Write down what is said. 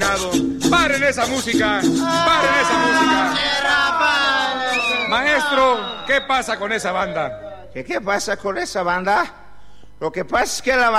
¡Paren esa música! ¡Paren esa música! Maestro, ¿qué pasa con esa banda? ¿Qué pasa con esa banda? Lo que pasa es que la